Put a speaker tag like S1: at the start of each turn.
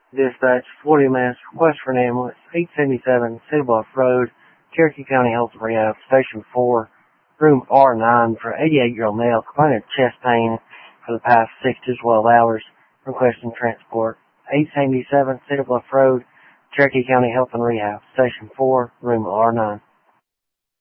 S1: Dispatch 40 minutes. Request for an ambulance. 877 City Bluff Road, Cherokee County Health and Rehab, Station 4, Room R9 for 88-year-old male complaining of chest pain for the past 6 to 12 hours. Requesting transport. 877 City Bluff Road, Cherokee County Health and Rehab, Station 4, Room R9.